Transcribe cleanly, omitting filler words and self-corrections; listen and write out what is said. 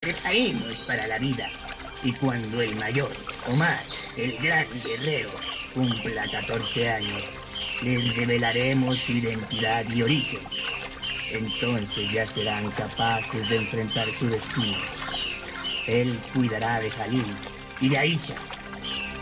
Efraín no es para la vida. Y cuando el mayor, Omar, el gran guerrero, cumpla 14 años, les revelaremos su identidad y origen. Entonces ya serán capaces de enfrentar su destino. Él cuidará de Jalil y de Aisha.